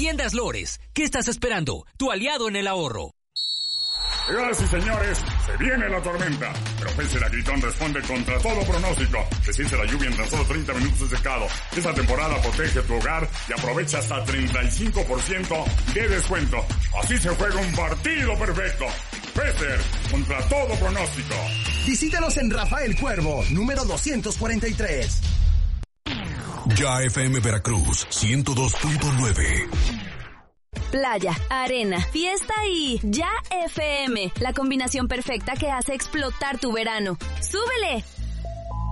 Tiendas Lores, ¿qué estás esperando? Tu aliado en el ahorro. Señoras y señores, se viene la tormenta, pero Pese la Gritón responde contra todo pronóstico. Desciende la lluvia en tan solo 30 minutos de secado. Esta temporada protege tu hogar y aprovecha hasta 35% de descuento. Así se juega un partido perfecto. Pese contra todo pronóstico. Visítanos en Rafael Cuervo, número 243. Ya FM Veracruz, 102.9. Playa, arena, fiesta y Ya FM, la combinación perfecta que hace explotar tu verano. ¡Súbele!